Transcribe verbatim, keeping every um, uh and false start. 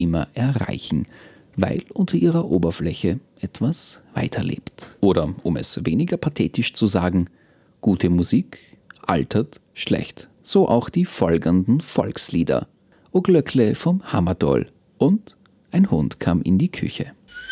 immer erreichen, weil unter ihrer Oberfläche etwas weiterlebt. Oder, um es weniger pathetisch zu sagen, gute Musik altert schlecht. So auch die folgenden Volkslieder. O Glöckle vom Hammerdoll und Ein Hund kam in die Küche.